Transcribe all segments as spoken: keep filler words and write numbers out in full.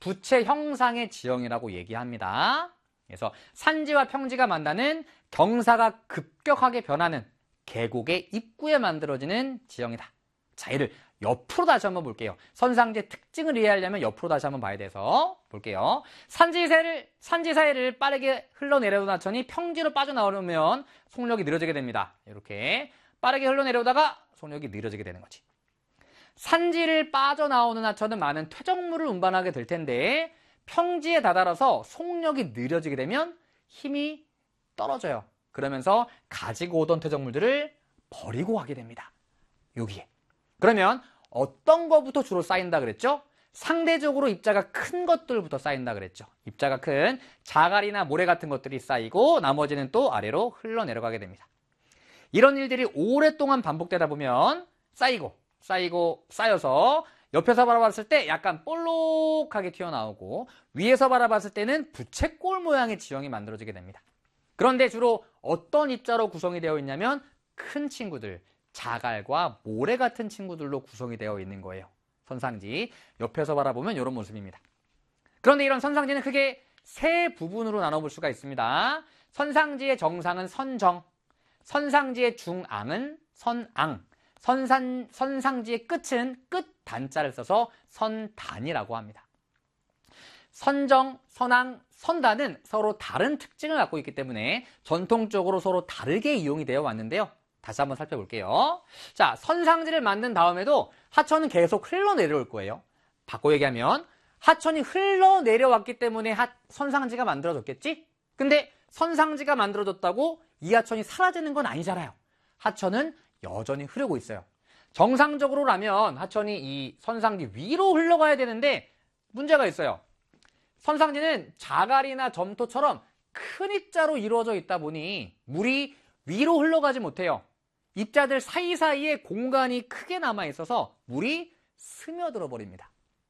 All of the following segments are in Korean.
부채 형상의 지형이라고 얘기합니다. 그래서 산지와 평지가 만나는 경사가 급격하게 변하는 계곡의 입구에 만들어지는 지형이다. 자, 얘를 옆으로 다시 한번 볼게요. 선상지의 특징을 이해하려면 옆으로 다시 한번 봐야 돼서 볼게요. 산지 사이를, 산지 사이를 빠르게 흘러내려오던 하천이 평지로 빠져나오려면 속력이 느려지게 됩니다. 이렇게 빠르게 흘러내려오다가 속력이 느려지게 되는 거지. 산지를 빠져나오는 하천은 많은 퇴적물을 운반하게 될 텐데 평지에 다다라서 속력이 느려지게 되면 힘이 떨어져요. 그러면서 가지고 오던 퇴적물들을 버리고 가게 됩니다. 여기에. 그러면 어떤 것부터 주로 쌓인다 그랬죠? 상대적으로 입자가 큰 것들부터 쌓인다 그랬죠. 입자가 큰 자갈이나 모래 같은 것들이 쌓이고 나머지는 또 아래로 흘러내려가게 됩니다. 이런 일들이 오랫동안 반복되다 보면 쌓이고 쌓이고 쌓여서 옆에서 바라봤을 때 약간 볼록하게 튀어나오고 위에서 바라봤을 때는 부채꼴 모양의 지형이 만들어지게 됩니다. 그런데 주로 어떤 입자로 구성이 되어 있냐면 큰 친구들, 자갈과 모래 같은 친구들로 구성이 되어 있는 거예요. 선상지 옆에서 바라보면 이런 모습입니다. 그런데 이런 선상지는 크게 세 부분으로 나눠볼 수가 있습니다. 선상지의 정상은 선정, 선상지의 중앙은 선앙, 선산, 선상지의 끝은 끝단자를 써서 선단이라고 합니다. 선정, 선앙, 선단은 서로 다른 특징을 갖고 있기 때문에 전통적으로 서로 다르게 이용이 되어 왔는데요. 다시 한번 살펴볼게요. 자, 선상지를 만든 다음에도 하천은 계속 흘러내려올 거예요. 바꿔 얘기하면 하천이 흘러내려왔기 때문에 하, 선상지가 만들어졌겠지? 근데 선상지가 만들어졌다고 이 하천이 사라지는 건 아니잖아요. 하천은 여전히 흐르고 있어요. 정상적으로라면 하천이 이 선상지 위로 흘러가야 되는데 문제가 있어요. 선상지는 자갈이나 점토처럼 큰 입자로 이루어져 있다 보니 물이 위로 흘러가지 못해요. 입자들 사이사이에 공간이 크게 남아있어서 물이 스며들어 버립니다.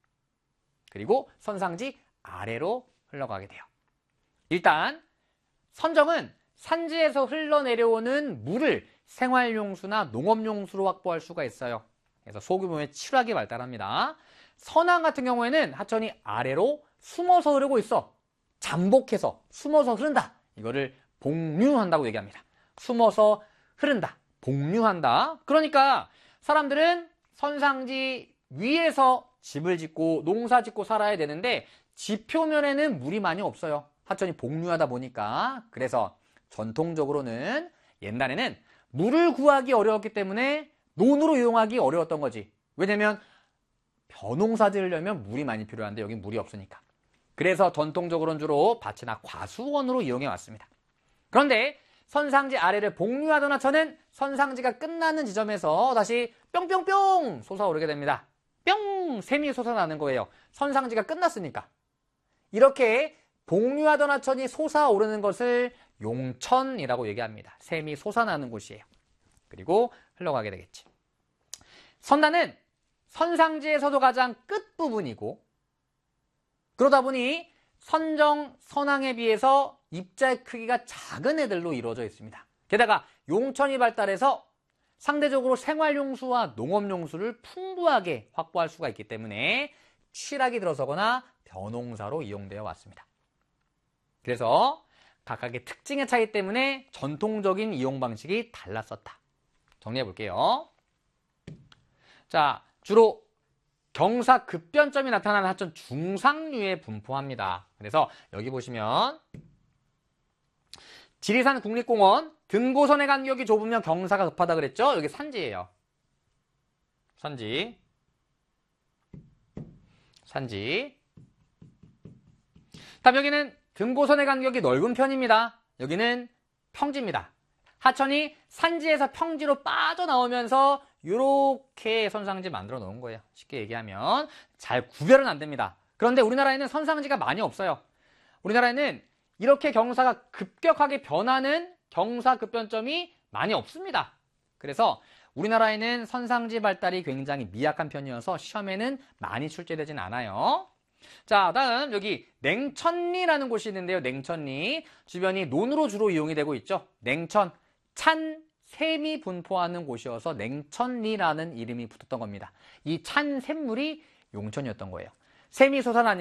그리고 선상지 아래로 흘러가게 돼요. 일단 선정은 산지에서 흘러내려오는 물을 생활용수나 농업용수로 확보할 수가 있어요. 그래서 소규모의 칠학이 발달합니다. 선앙 같은 경우에는 하천이 아래로 숨어서 흐르고 있어. 잠복해서 숨어서 흐른다. 이거를 복류한다고 얘기합니다. 숨어서 흐른다. 복류한다. 그러니까 사람들은 선상지 위에서 집을 짓고 농사 짓고 살아야 되는데 지표면에는 물이 많이 없어요. 하천이 복류하다 보니까. 그래서 전통적으로는 옛날에는 물을 구하기 어려웠기 때문에 논으로 이용하기 어려웠던 거지. 왜냐면 벼농사 지으려면 물이 많이 필요한데 여긴 물이 없으니까. 그래서 전통적으로는 주로 밭이나 과수원으로 이용해 왔습니다. 그런데 선상지 아래를 복류하던 하천은 선상지가 끝나는 지점에서 다시 뿅뿅뿅 솟아오르게 됩니다. 뿅! 샘이 솟아나는 거예요. 선상지가 끝났으니까. 이렇게 복류하던 하천이 솟아오르는 것을 용천이라고 얘기합니다. 샘이 솟아나는 곳이에요. 그리고 흘러가게 되겠지. 선단은 선상지에서도 가장 끝부분이고 그러다 보니 선정, 선앙에 비해서 입자의 크기가 작은 애들로 이루어져 있습니다. 게다가 용천이 발달해서 상대적으로 생활용수와 농업용수를 풍부하게 확보할 수가 있기 때문에 칠학이 들어서거나 벼농사로 이용되어 왔습니다. 그래서 각각의 특징의 차이 때문에 전통적인 이용 방식이 달랐었다. 정리해 볼게요. 자, 주로 경사 급변점이 나타나는 하천 중상류에 분포합니다. 그래서 여기 보시면 지리산 국립공원 등고선의 간격이 좁으면 경사가 급하다 그랬죠? 여기 산지예요. 산지. 산지. 다음 여기는 등고선의 간격이 넓은 편입니다. 여기는 평지입니다. 하천이 산지에서 평지로 빠져나오면서 이렇게 선상지 만들어 놓은 거예요. 쉽게 얘기하면 잘 구별은 안 됩니다. 그런데 우리나라에는 선상지가 많이 없어요. 우리나라에는 이렇게 경사가 급격하게 변하는 경사 급변점이 많이 없습니다. 그래서 우리나라에는 선상지 발달이 굉장히 미약한 편이어서 시험에는 많이 출제되진 않아요. 자, 다음 여기 냉천리라는 곳이 있는데요. 냉천리. 주변이 논으로 주로 이용이 되고 있죠. 냉천, 찬, 샘이 분포하는 곳이어서 냉천리라는 이름이 붙었던 겁니다. 이 찬 샘물이 용천이었던 거예요. 샘이 솟아나니